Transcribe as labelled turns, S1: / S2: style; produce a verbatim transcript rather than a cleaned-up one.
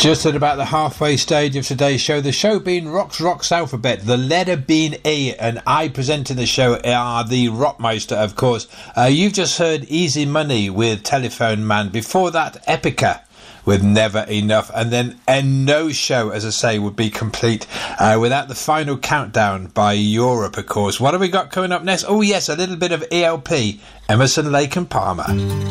S1: Just at about the halfway stage of today's show, the show being Rock's Rocks Alphabet, the letter being E, and I presenting the show are the Rockmeister, of course. Uh, you've just heard Easy Money with Telephone Man. Before that, Epica with Never Enough, and then a no show, as I say, would be complete uh, without the final countdown by Europe, of course. What have we got coming up next? Oh yes, a little bit of E L P, Emerson, Lake and Palmer.